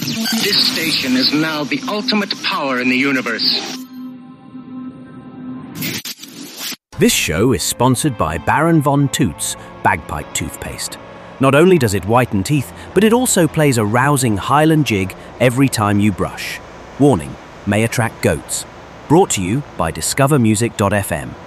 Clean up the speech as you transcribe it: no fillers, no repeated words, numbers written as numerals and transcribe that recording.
This station is now the ultimate power in the universe. This show is sponsored by Baron Von Toots Bagpipe Toothpaste. Not only does it whiten teeth, but it also plays a rousing Highland jig every time you brush. Warning, may attract goats. Brought to you by discovermusic.fm.